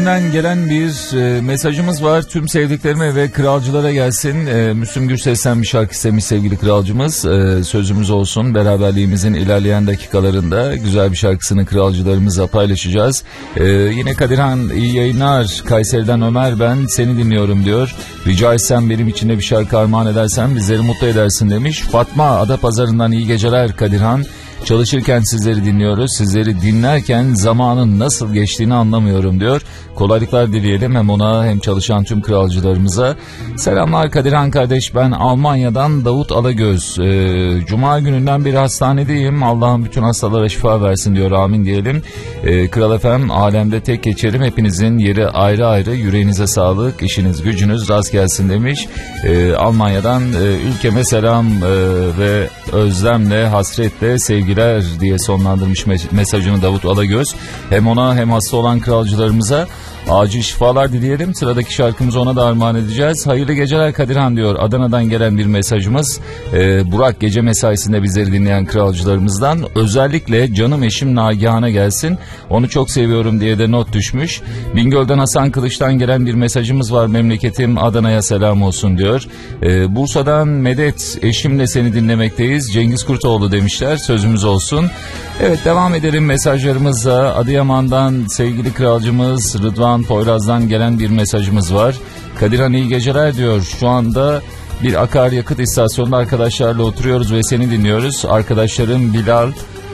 Günü'nden gelen bir mesajımız var. Tüm sevdiklerime ve kralcılara gelsin. Müslüm Gürses'ten bir şarkı istemiş sevgili kralcımız. Sözümüz olsun, beraberliğimizin ilerleyen dakikalarında güzel bir şarkısını kralcılarımızla paylaşacağız. Yine Kadirhan, iyi yayınlar. Kayseri'den Ömer, ben seni dinliyorum diyor. Rica etsem benim için de bir şarkı armağan edersen bizleri mutlu edersin demiş. Fatma Adapazarı'ndan iyi geceler Kadirhan. Çalışırken sizleri dinliyoruz. Sizleri dinlerken zamanın nasıl geçtiğini anlamıyorum diyor. Kolaylıklar dileyelim hem ona hem çalışan tüm kralcılarımıza. Selamlar Kadirhan kardeş, ben Almanya'dan Davut Alagöz. Cuma gününden beri hastanedeyim. Allah'ım bütün hastalara şifa versin diyor, amin diyelim. Kral FM alemde tek geçerim. Hepinizin yeri ayrı ayrı. Yüreğinize sağlık, işiniz gücünüz rast gelsin demiş. Almanya'dan ülkeme selam ve özlemle, hasretle sevgiler diye sonlandırmış mesajını Davut Alagöz. Hem ona hem hasta olan kralcılarımıza acil şifalar dileyelim. Sıradaki şarkımızı ona da armağan edeceğiz. Hayırlı geceler Kadirhan diyor. Adana'dan gelen bir mesajımız. Burak, gece mesaisinde bizleri dinleyen kralcılarımızdan özellikle canım eşim Nagihan'a gelsin. Onu çok seviyorum diye de not düşmüş. Bingöl'den Hasan Kılıç'tan gelen bir mesajımız var. Memleketim Adana'ya selam olsun diyor. Bursa'dan Medet, eşimle seni dinlemekteyiz. Cengiz Kurtoğlu demişler. Sözümüz olsun. Evet, devam edelim mesajlarımızla. Adıyaman'dan sevgili kralcımız Rıdvan Poyraz'dan gelen bir mesajımız var. Kadirhan iyi geceler diyor. Şu anda bir akaryakıt istasyonunda arkadaşlarla oturuyoruz ve seni dinliyoruz. Arkadaşlarım Bilal,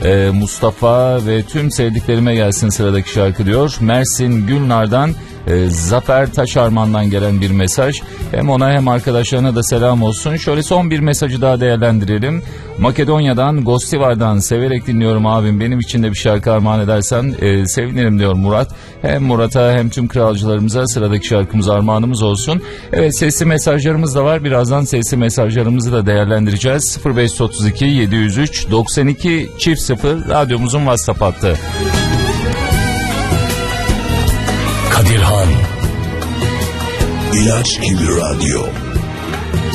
Mustafa ve tüm sevdiklerime gelsin sıradaki şarkı diyor. Mersin Gülnar'dan Zafer Taşarman'dan gelen bir mesaj. Hem ona hem arkadaşlarına da selam olsun. Şöyle son bir mesajı daha değerlendirelim. Makedonya'dan Gostivar'dan severek dinliyorum abim, benim için de bir şarkı armağan edersen sevinirim diyor Murat. Hem Murat'a hem tüm kralcılarımıza sıradaki şarkımız armağanımız olsun. Evet, sesli mesajlarımız da var. Birazdan sesli mesajlarımızı da değerlendireceğiz. 0532 703 92 0 radyomuzun WhatsApp hattı. Kadirhan İlaç gibi radyo.